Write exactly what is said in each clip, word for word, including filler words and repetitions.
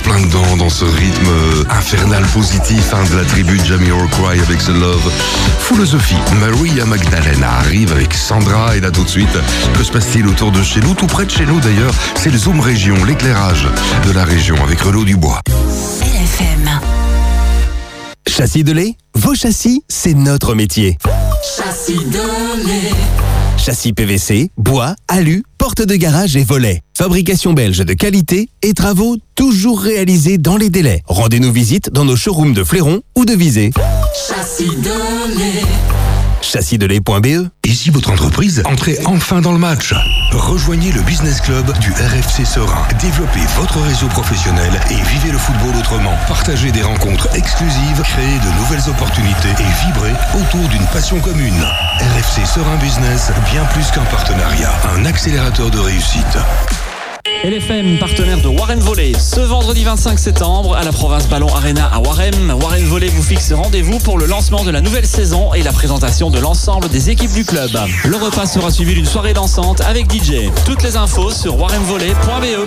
plein dedans dans ce rythme infernal positif hein, de la tribu de Jamiroquai avec ce Love. Philosophie, Maria Magdalena arrive avec Sandra et là tout de suite, que se passe-t-il autour de chez nous, tout près de chez nous d'ailleurs, c'est le Zoom Région, l'éclairage de la région avec Renaud Dubois. L F M. Châssis de lait, vos châssis, c'est notre métier. Châssis de lait. Châssis P V C, bois, alu, porte de garage et volets. Fabrication belge de qualité et travaux toujours réalisés dans les délais. Rendez-nous visite dans nos showrooms de Fléron ou de Visé. Châssis de lait. châssis de lait point b e. Et si votre entreprise entrait enfin dans le match? Rejoignez le Business Club du R F C Serein. Développez votre réseau professionnel et vivez le football autrement. Partagez des rencontres exclusives, créez de nouvelles opportunités et vibrez autour d'une passion commune. R F C Serein Business, bien plus qu'un partenariat, un accélérateur de réussite. L F M, partenaire de Warren Volley. Ce vendredi vingt-cinq septembre, à la Province Ballon Arena à Warren, Warren Volley vous fixe rendez-vous pour le lancement de la nouvelle saison et la présentation de l'ensemble des équipes du club. Le repas sera suivi d'une soirée dansante avec D J. Toutes les infos sur warren volley point b e.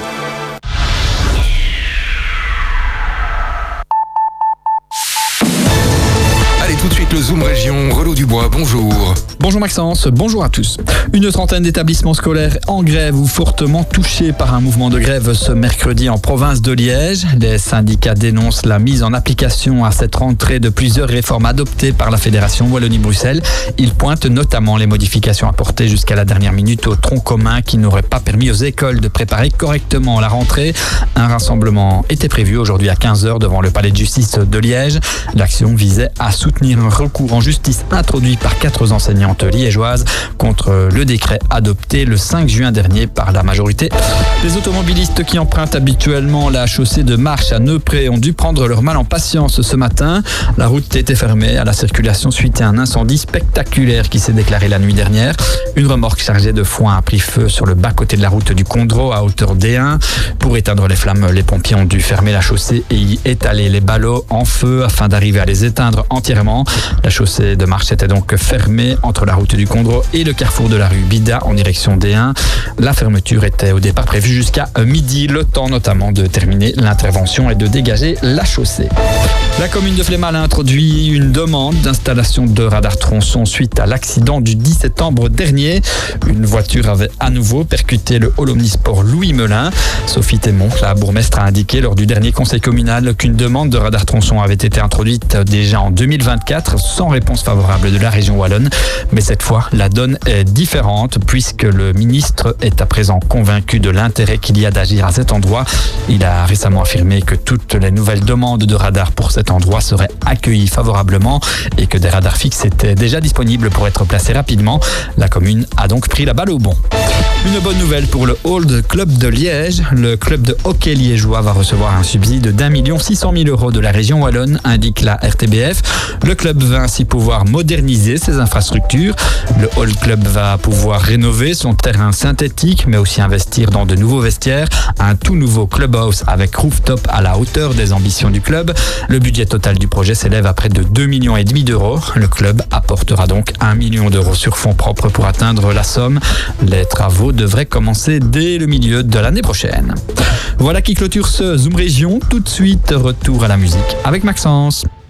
Tout de suite le Zoom Région, Renaud Dubois, bonjour. Bonjour Maxence, bonjour à tous. Une trentaine d'établissements scolaires en grève ou fortement touchés par un mouvement de grève ce mercredi en province de Liège. Les syndicats dénoncent la mise en application à cette rentrée de plusieurs réformes adoptées par la Fédération Wallonie-Bruxelles. Ils pointent notamment les modifications apportées jusqu'à la dernière minute au tronc commun qui n'auraient pas permis aux écoles de préparer correctement la rentrée. Un rassemblement était prévu aujourd'hui à quinze heures devant le palais de justice de Liège. L'action visait à soutenir un recours en justice introduit par quatre enseignantes liégeoises contre le décret adopté le cinq juin dernier par la majorité. Les automobilistes qui empruntent habituellement la chaussée de Marche à Neupré ont dû prendre leur mal en patience ce matin. La route était fermée à la circulation suite à un incendie spectaculaire qui s'est déclaré la nuit dernière. Une remorque chargée de foin a pris feu sur le bas-côté de la route du Condro à hauteur D un. Pour éteindre les flammes, les pompiers ont dû fermer la chaussée et y étaler les ballots en feu afin d'arriver à les éteindre entièrement. La chaussée de Marche était donc fermée entre la route du Condro et le carrefour de la rue Bida en direction D un. La fermeture était au départ prévue jusqu'à midi, le temps notamment de terminer l'intervention et de dégager la chaussée. La commune de Flémal a introduit une demande d'installation de radars tronçons suite à l'accident du dix septembre dernier. Une voiture avait à nouveau percuté le hall omnisport Louis Melin. Sophie Thémont, la bourgmestre, a indiqué lors du dernier conseil communal qu'une demande de radars tronçons avait été introduite déjà en deux mille vingt-quatre sans réponse favorable de la région wallonne. Mais cette fois, la donne est différente puisque le ministre est à présent convaincu de l'intérêt qu'il y a d'agir à cet endroit. Il a récemment affirmé que toutes les nouvelles demandes de radars pour cet endroit seraient accueillies favorablement et que des radars fixes étaient déjà disponibles pour être placés rapidement. La commune a donc pris la balle au bon. Une bonne nouvelle pour le Old Club de Liège. Le club de hockey liégeois va recevoir un subside d'un million six cent mille euros de la région wallonne, indique la R T B F. Le club va ainsi pouvoir moderniser ses infrastructures. Le Old Club va pouvoir rénover son terrain synthétique, mais aussi investir dans de nouveaux vestiaires, un tout nouveau clubhouse avec rooftop à la hauteur des ambitions du club. Le budget total du projet s'élève à près de deux virgule cinq millions d'euros. Le club apportera donc un million d'euros sur fonds propres pour atteindre la somme. Les travaux devraient commencer dès le milieu de l'année prochaine. Voilà qui clôture ce Zoom Région. Tout de suite, retour à la musique avec Maxence.